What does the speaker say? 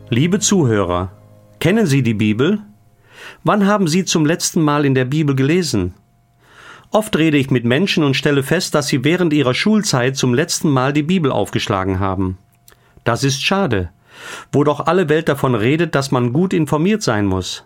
Liebe Zuhörer, kennen Sie die Bibel? Wann haben Sie zum letzten Mal in der Bibel gelesen? Oft rede ich mit Menschen und stelle fest, dass sie während ihrer Schulzeit zum letzten Mal die Bibel aufgeschlagen haben. Das ist schade, wo doch alle Welt davon redet, dass man gut informiert sein muss.